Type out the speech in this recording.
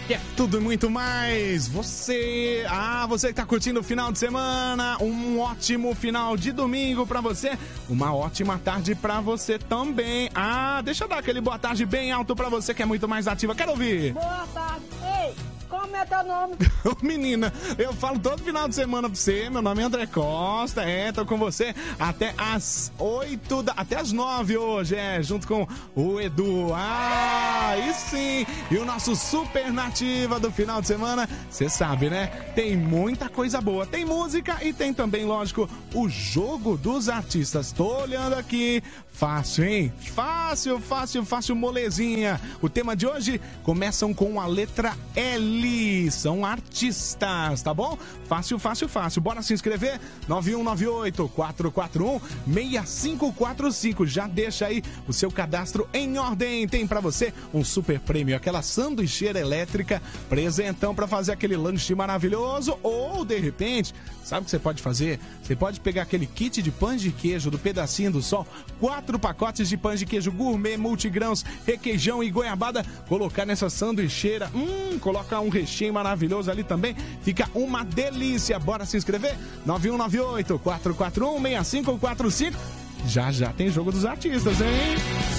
É tudo e muito mais. Você que tá curtindo o final de semana, um ótimo final de domingo pra você, uma ótima tarde pra você também. Deixa eu dar aquele boa tarde bem alto pra você que é muito mais ativa. Quero ouvir. Boa tarde. Ei, como é teu nome? Menina, eu falo todo final de semana pra você. Meu nome é André Costa. Tô com você até às 8, até às 9 hoje, junto com o Edu. Aí sim. E o nosso Super Nativa do final de semana, você sabe, né? Tem muita coisa boa. Tem música e tem também, lógico, o jogo dos artistas. Tô olhando aqui. Fácil, hein? Fácil, molezinha. O tema de hoje começam com a letra L. São artistas, tá bom? Fácil. Bora se inscrever? 9198-441-6545. Já deixa aí o seu cadastro em ordem. Tem pra você um super prêmio, aquela sanduicheira elétrica, presentão pra fazer aquele lanche maravilhoso. Ou, de repente, sabe o que você pode fazer? Você pode pegar aquele kit de pães de queijo do Pedacinho do Sol, 4 pacotes de pães de queijo gourmet, multigrãos, requeijão e goiabada, colocar nessa sanduicheira, colocar um recheio maravilhoso ali também, fica uma delícia. Bora se inscrever? 9198-441-6545. Já tem jogo dos artistas, hein?